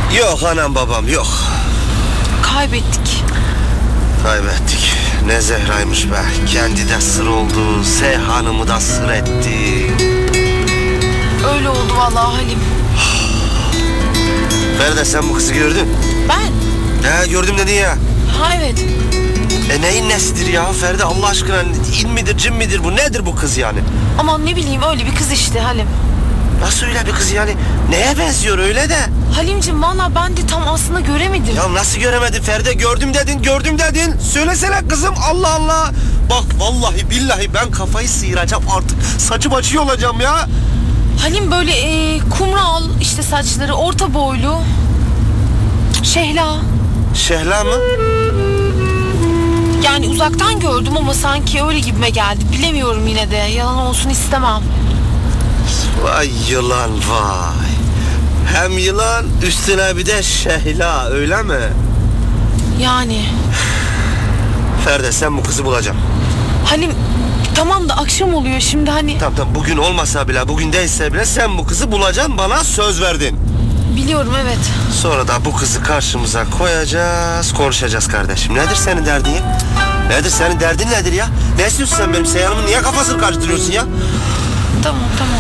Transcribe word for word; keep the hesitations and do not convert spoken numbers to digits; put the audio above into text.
Yok anam babam yok. Kaybettik. Kaybettik. Ne Zehra'ymış be. Kendi de sır oldu. Seyhan'ımı da sır etti. Öyle oldu vallahi Halim. Feride sen bu kızı gördün. Ben? He gördüm dedin ya. Ha evet. E neyin nesidir ya Feride Allah aşkına? İn midir cin midir bu? Nedir bu kız yani? Aman ne bileyim öyle bir kız işte Halim. Nasıl öyle bir kız yani? Neye benziyor öyle de? Halimciğim valla ben de tam aslında göremedim. Ya nasıl göremedin Feride? Gördüm dedin, gördüm dedin. Söylesene kızım, Allah Allah. Bak vallahi billahi ben kafayı sıyıracağım artık. Saçı başı olacağım ya. Halim böyle e, kumral işte saçları orta boylu. Şehla. Şehla mı? Yani uzaktan gördüm ama sanki öyle gibime geldi. Bilemiyorum yine de. Yalan olsun istemem. Vay yılan vay. Hem yılan üstüne bir de Şehla öyle mi? Yani. Feride sen bu kızı bulacaksın. Halim tamam da akşam oluyor şimdi hani. Tamam tamam bugün olmasa bile bugün değilse bile sen bu kızı bulacaksın bana söz verdin. Biliyorum evet. Sonra da bu kızı karşımıza koyacağız, konuşacağız kardeşim. Nedir senin derdin ya? Nedir senin derdin nedir ya? Ne istiyorsun sen benim Seyhan'ımın niye kafasını karıştırıyorsun ya? Tamam tamam.